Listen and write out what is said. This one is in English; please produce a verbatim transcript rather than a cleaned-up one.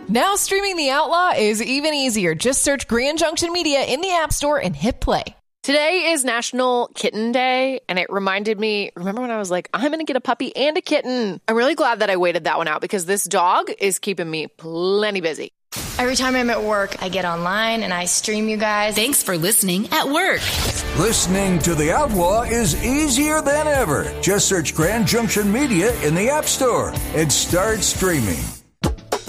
Now streaming The Outlaw is even easier. Just search Grand Junction Media in the App Store and hit play. Today is National Kitten Day, and it reminded me, remember when I was like, I'm going to get a puppy and a kitten? I'm really glad that I waited that one out because this dog is keeping me plenty busy. Every time I'm at work, I get online and I stream you guys. Thanks for listening at work. Listening to The Outlaw is easier than ever. Just search Grand Junction Media in the App Store and start streaming.